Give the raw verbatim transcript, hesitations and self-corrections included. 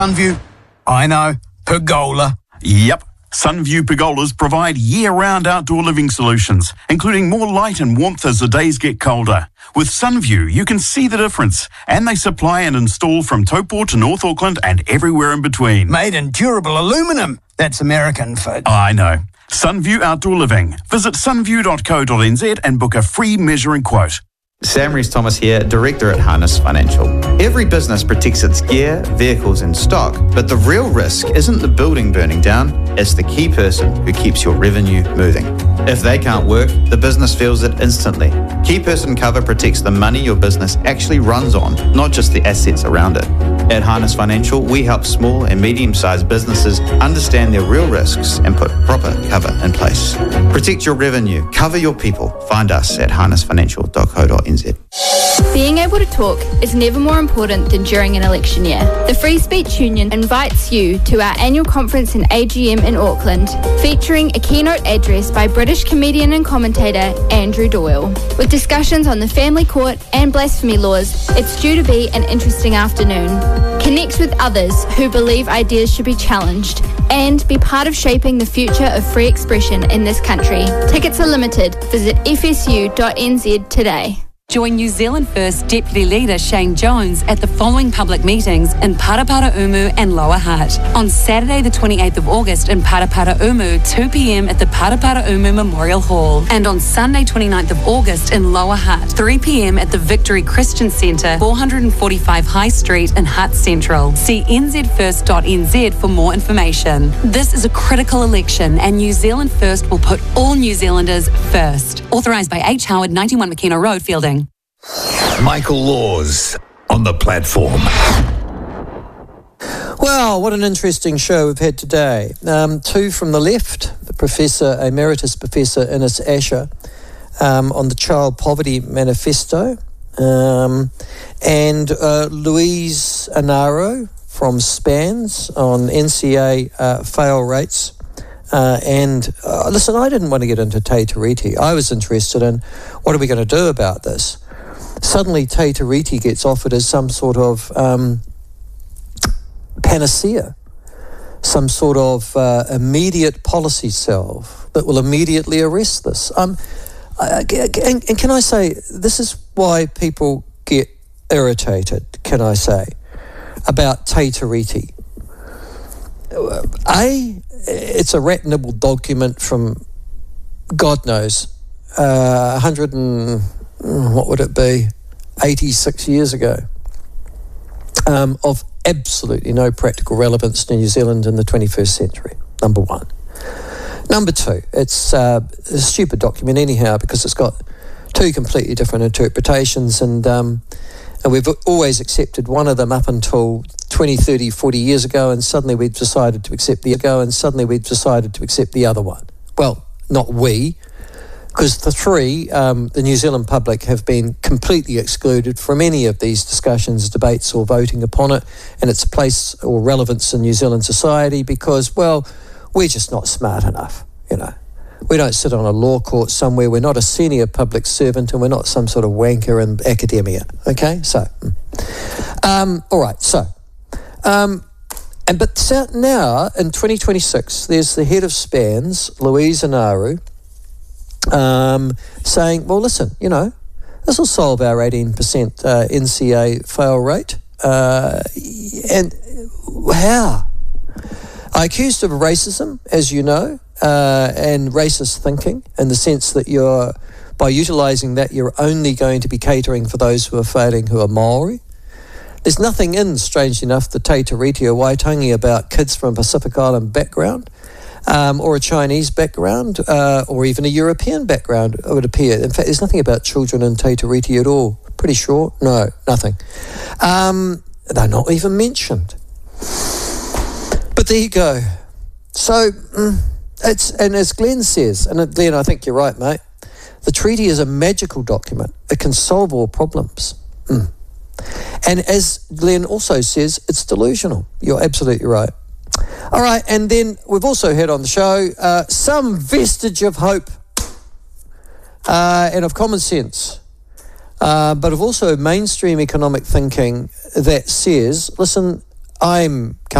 Sunview. I know. Pergola. Yep. Sunview Pergolas provide year-round outdoor living solutions, including more light and warmth as the days get colder. With Sunview, you can see the difference, and they supply and install from Taupo to North Auckland and everywhere in between. Made in durable aluminum. That's American for... I know. Sunview Outdoor Living. Visit sunview dot co dot n z and book a free measuring quote. Sam Rees-Thomas here, Director at Harness Financial. Every business protects its gear, vehicles and stock, but the real risk isn't the building burning down, it's the key person who keeps your revenue moving. If they can't work, the business feels it instantly. Key person cover protects the money your business actually runs on, not just the assets around it. At Harness Financial, we help small and medium-sized businesses understand their real risks and put proper cover in place. Protect your revenue, cover your people. Find us at harness financial dot co dot n z. Being able to talk is never more important than during an election year. The Free Speech Union invites you to our annual conference and A G M in Auckland, featuring a keynote address by British comedian and commentator Andrew Doyle. With discussions on the family court and blasphemy laws, it's due to be an interesting afternoon. Connect with others who believe ideas should be challenged and be part of shaping the future of free expression in this country. Tickets are limited. Visit f s u dot n z today. Join New Zealand First Deputy Leader Shane Jones at the following public meetings in Paraparaumu and Lower Hutt. On Saturday the twenty-eighth of August in Paraparaumu, two p.m. at the Paraparaumu Memorial Hall. And on Sunday twenty-ninth of August in Lower Hutt, three p.m. at the Victory Christian Centre, four forty-five High Street in Hutt Central. See n z first dot n z for more information. This is a critical election and New Zealand First will put all New Zealanders first. Authorised by H. Howard, ninety-one McKenna Road, Fielding. Michael Laws on the platform. Well, what an interesting show we've had today. Um, two from the left, the Professor Emeritus Professor Ines Asher um, on the Child Poverty Manifesto, um, and uh, Louise Anaro from SPANZ on N C A uh, fail rates. Uh, and uh, listen, I didn't want to get into Te Tiriti. I was interested in what are we going to do about this. Suddenly Te Tiriti gets offered as some sort of um, panacea, some sort of uh, immediate policy salve that will immediately arrest this. Um, uh, and, and can I say, this is why people get irritated, can I say, about Te Tiriti. A, it's a rat-nibbled document from, God knows, uh, one hundred and, what would it be, eighty-six years ago, um, of absolutely no practical relevance to New Zealand in the twenty-first century, number one. Number two, it's uh, a stupid document anyhow because it's got two completely different interpretations and um, and we've always accepted one of them up until twenty, thirty, forty years ago and suddenly we've decided to accept the ago and suddenly we've decided to accept the other one. Well, not we, because the three, um, the New Zealand public have been completely excluded from any of these discussions, debates or voting upon it and its place or relevance in New Zealand society because, well, we're just not smart enough, you know. We don't sit on a law court somewhere. We're not a senior public servant and we're not some sort of wanker in academia, okay? So, um, all right, so, um, and but so now in twenty twenty-six, there's the head of SPANZ, Louise Anaru, um, saying, well, listen, you know, this will solve our eighteen percent uh, N C A fail rate. Uh, and how? I accused of racism, as you know, uh, and racist thinking in the sense that you're, by utilising that, you're only going to be catering for those who are failing who are Maori. There's nothing in, strangely enough, the Te Tiriti or Waitangi about kids from a Pacific Island background um, or a Chinese background uh, or even a European background, it would appear. In fact, there's nothing about children in Te Tiriti at all. Pretty sure? No, nothing. Um, they're not even mentioned. But there you go. So, it's and as Glenn says, and Glenn, I think you're right, mate, the treaty is a magical document. It can solve all problems. Mm. And as Glenn also says, it's delusional. You're absolutely right. All right, and then we've also heard on the show uh, some vestige of hope uh, and of common sense, uh, but of also mainstream economic thinking that says, listen, I'm